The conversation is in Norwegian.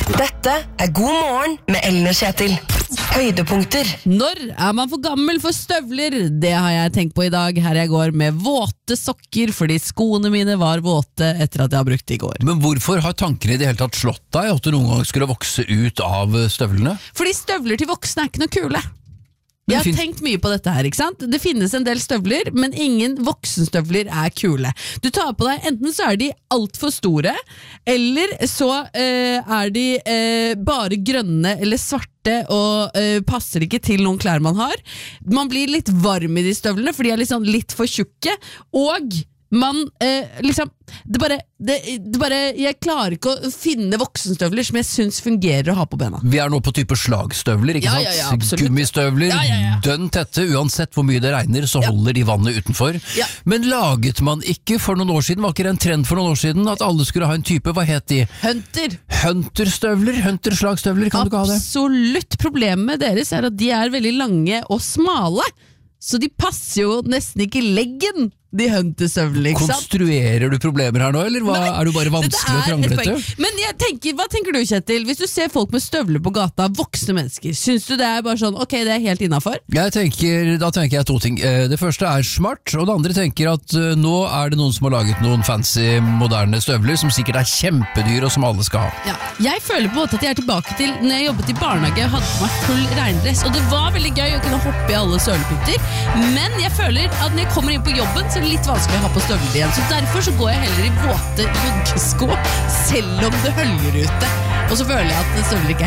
Dette God morgen med Ellen og Kjetil. Høydepunkter. Når man for gammel for støvler? Det har jeg tenkt på i dag. Her jeg går med våte sokker, fordi skoene mine var våte etter at jeg har brukt det i går. Men hvorfor har tankene i det hele tatt slått deg at du noen gang skulle vokse ut av støvlene? Fordi støvler til voksne ikke noe kule. Jeg har tenkt mye på dette her, ikke sant? Det finnes en del støvler, men ingen voksenstøvler er kule. Du tar på deg, enten så er de alt for store, eller så er de bare grønne eller svarte og passer ikke til noen klær man har. Man blir litt varm i de støvlene, for de er liksom litt for tjukke, og man liksom jeg klarer ikke å finne voksenstøvler som jeg synes fungerer å ha på bena. Vi er nå på type slagstøvler, ikke sant? Ja, absolutt. Gummistøvler, dønn tette, uansett hvor mye det regner, så holder de vannet utenfor. Ja. Men laget man ikke for noen år siden, var ikke det en trend for noen år siden, at alle skulle ha en type, hva het de? Hunterstøvler, Hunter-slagstøvler, kan du ikke ha det? Absolutt. Problemet deres er at de er veldig lange og smale, så de passer jo nesten ikke i leggen, de Hunter-støvlene, ikke sant? Konstruerer du problemer her nå, eller er du bare vanskelig og kranglete? Men hva tenker du, Kjetil? Hvis du ser folk med støvler på gata, voksne mennesker, synes du det er bare sånn, ok, det er helt innenfor? Da tenker jeg to ting. Det første er smart, og det andre tenker at nå er det noen som har laget noen fancy, moderne støvler, som sikkert er kjempedyr, og som alle skal ha. Ja, jeg føler på en måte at jeg er tilbake til når jeg jobbet i barnehage og hadde på meg full regndress, og det var veldig gøy å kunne hoppe i alle søleputter, men jeg føler at når jeg kommer inn på jobben, så er det litt vanskelig å ha på støvler igjen, så derfor så går jeg heller i våte joggesko, selv om det høljer ute. Og så føler jeg at støvler ikke